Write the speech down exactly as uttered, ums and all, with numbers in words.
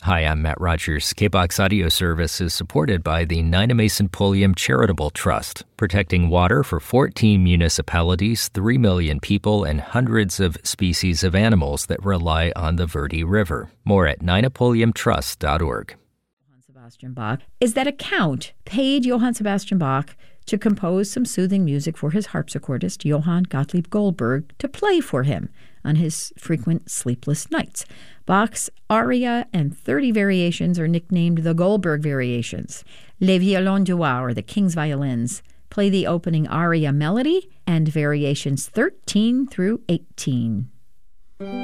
Hi, I'm Matt Rogers. K B O X Audio Service is supported by the Nynamaisun Pulliam Charitable Trust, protecting water for fourteen municipalities, three million people, and hundreds of species of animals that rely on the Verde River. More at nynapulliam trust dot org. Johann Sebastian Bach is that a count paid Johann Sebastian Bach to compose some soothing music for his harpsichordist, Johann Gottlieb Goldberg, to play for him on his frequent sleepless nights. Bach's aria and thirty variations are nicknamed the Goldberg Variations. Les Violons du Roi, or the King's Violins, play the opening aria melody and variations thirteen through eighteen.